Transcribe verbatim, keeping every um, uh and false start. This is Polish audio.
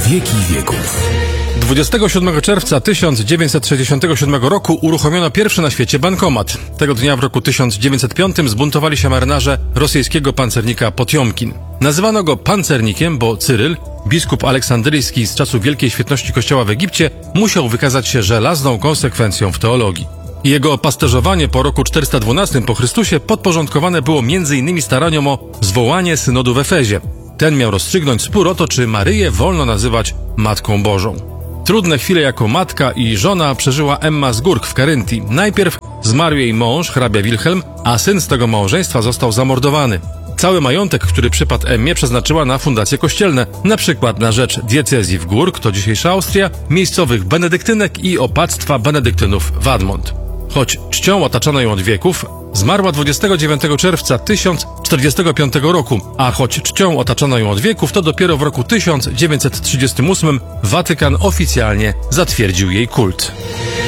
Wieki wieków. dwudziestego siódmego czerwca tysiąc dziewięćset sześćdziesiątego siódmego roku uruchomiono pierwszy na świecie bankomat. Tego dnia w roku tysiąc dziewięćset piątym zbuntowali się marynarze rosyjskiego pancernika Potjomkin. Nazywano go pancernikiem, bo Cyryl, biskup aleksandryjski z czasów wielkiej świetności kościoła w Egipcie, musiał wykazać się żelazną konsekwencją w teologii. Jego pasterzowanie po roku czterysta dwunastym po Chrystusie podporządkowane było między innymi staraniom o zwołanie synodu w Efezie. Ten miał rozstrzygnąć spór o to, czy Maryję wolno nazywać Matką Bożą. Trudne chwile jako matka i żona przeżyła Emma z Górk w Karyntii. Najpierw zmarł jej mąż, hrabia Wilhelm, a syn z tego małżeństwa został zamordowany. Cały majątek, który przypadł Emmie, przeznaczyła na fundacje kościelne, na przykład na rzecz diecezji w Górk, to dzisiejsza Austria, miejscowych benedyktynek i opactwa benedyktynów w Admont. Choć czcią otaczano ją od wieków, zmarła dwudziestego dziewiątego czerwca tysiąc czterdziestego piątego roku, a choć czcią otaczano ją od wieków, to dopiero w roku tysiąc dziewięćset trzydziestym ósmym Watykan oficjalnie zatwierdził jej kult.